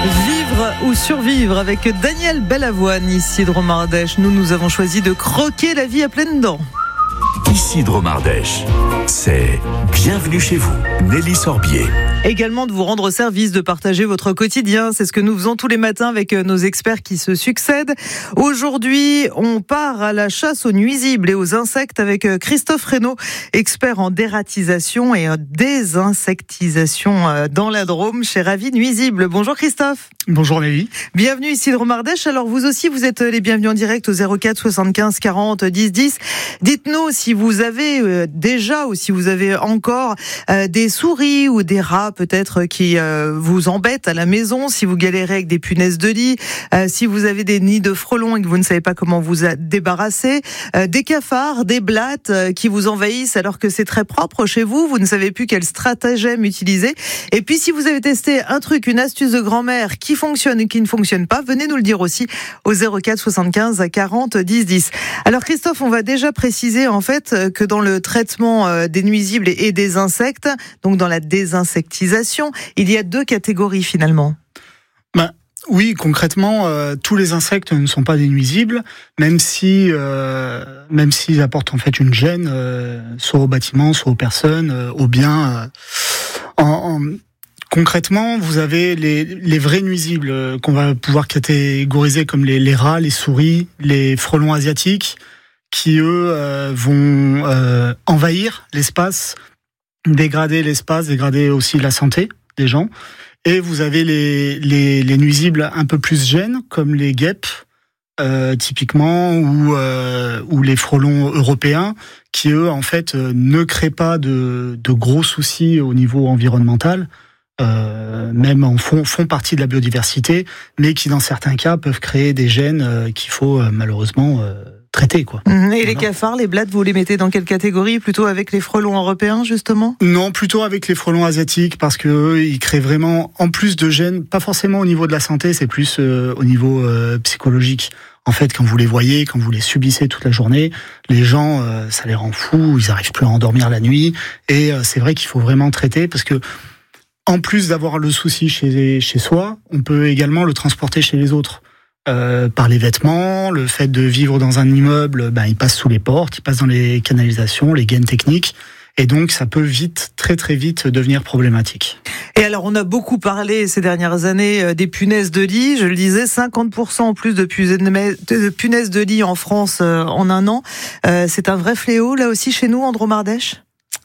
Vivre ou survivre avec Daniel Bellavoine, ici de Romardèche. Nous avons choisi de croquer la vie à pleines dents. Ici de Romardèche, c'est Bienvenue chez vous, Nelly Sorbier. Également de vous rendre service, de partager votre quotidien. C'est ce que nous faisons tous les matins avec nos experts qui se succèdent. Aujourd'hui, on part à la chasse aux nuisibles et aux insectes avec Christophe Reynaud, expert en dératisation et en désinsectisation dans la Drôme chez Ravi Nuisibles. Bonjour Christophe. Bonjour Nelly. Bienvenue ici de Romardèche. Alors vous aussi, vous êtes les bienvenus en direct au 04 75 40 10 10. Dites-nous si vous avez déjà ou si vous avez encore des souris ou des rats peut-être qui vous embêtent à la maison, si vous galérez avec des punaises de lit, si vous avez des nids de frelons et que vous ne savez pas comment vous débarrasser, des cafards, des blattes qui vous envahissent alors que c'est très propre chez vous, vous ne savez plus quel stratagème utiliser. Et puis si vous avez testé un truc, une astuce de grand-mère qui fonctionne et qui ne fonctionne pas, venez nous le dire aussi au 04 75 40 10 10. Alors Christophe, on va déjà préciser en fait que dans le traitement des nuisibles et des insectes, donc dans la désinsectisation, il y a deux catégories finalement. Oui, concrètement, tous les insectes ne sont pas des nuisibles, même s'ils apportent en fait une gêne, soit au bâtiment, soit aux personnes, aux biens. Concrètement, vous avez les vrais nuisibles qu'on va pouvoir catégoriser comme les rats, les souris, les frelons asiatiques, qui eux vont envahir l'espace, dégrader l'espace, dégrader aussi la santé des gens. Et vous avez les nuisibles un peu plus gênes, comme les guêpes, typiquement, ou les frelons européens, qui eux, en fait, ne créent pas de gros soucis au niveau environnemental, même font partie de la biodiversité, mais qui, dans certains cas, peuvent créer des gènes qu'il faut malheureusement traiter, quoi. Et les cafards, les blattes, vous les mettez dans quelle catégorie? Plutôt avec les frelons européens, justement? Non, plutôt avec les frelons asiatiques, parce que eux, ils créent vraiment, en plus de gènes, pas forcément au niveau de la santé, c'est plus au niveau psychologique. En fait, quand vous les voyez, quand vous les subissez toute la journée, les gens, ça les rend fous, ils n'arrivent plus à endormir la nuit, et c'est vrai qu'il faut vraiment traiter, parce que en plus d'avoir le souci chez soi, on peut également le transporter chez les autres. Par les vêtements, le fait de vivre dans un immeuble, il passe sous les portes, il passe dans les canalisations, les gaines techniques, et donc ça peut vite, très très vite devenir problématique. Et alors on a beaucoup parlé ces dernières années des punaises de lit, je le disais, 50% en plus de punaises de lit en France en un an. C'est un vrai fléau là aussi chez nous en Dromardèche?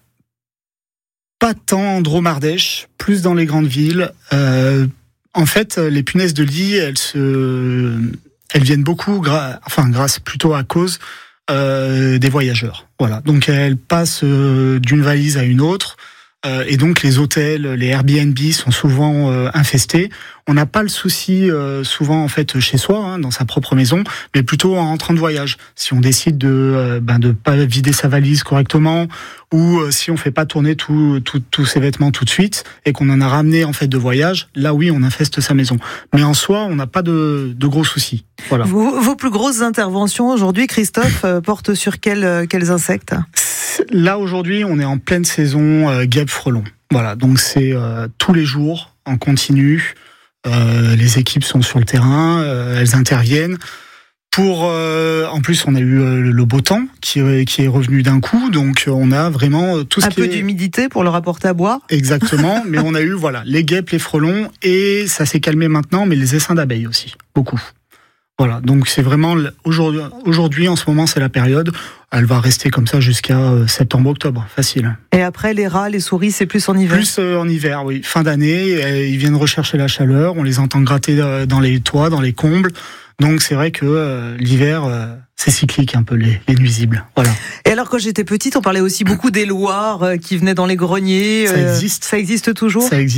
Pas tant en Dromardèche, plus dans les grandes villes. En fait, les punaises de lit, elles viennent beaucoup, grâce plutôt à cause des voyageurs. Voilà. Donc elles passent d'une valise à une autre, et donc les hôtels, les Airbnb sont souvent infestés. On n'a pas le souci souvent en fait chez soi, dans sa propre maison, mais plutôt en rentrant de voyage. Si on décide de pas vider sa valise correctement, ou si on fait pas tourner tous ses vêtements tout de suite et qu'on en a ramené en fait de voyage, là oui on infeste sa maison. Mais en soi on n'a pas de gros soucis. Voilà. Vos plus grosses interventions aujourd'hui, Christophe, portent sur quels insectes? Là aujourd'hui on est en pleine saison guêpes frelons. Voilà, donc c'est tous les jours en continu. Les équipes sont sur le terrain, elles interviennent. En plus, on a eu le beau temps qui est revenu d'un coup, donc on a vraiment tout ce qui est... Un peu d'humidité pour le rapporter à boire. Exactement, mais on a eu les guêpes, les frelons, et ça s'est calmé maintenant, mais les essaims d'abeilles aussi, beaucoup. Voilà, donc c'est vraiment aujourd'hui, en ce moment, c'est la période. Elle va rester comme ça jusqu'à septembre-octobre, facile. Et après, les rats, les souris, c'est plus en hiver? Plus en hiver, oui. Fin d'année, ils viennent rechercher la chaleur, on les entend gratter dans les toits, dans les combles. Donc c'est vrai que l'hiver, c'est cyclique un peu les nuisibles. Voilà. Et alors quand j'étais petite, on parlait aussi beaucoup des loirs qui venaient dans les greniers. Ça existe. Ça existe toujours? Ça existe.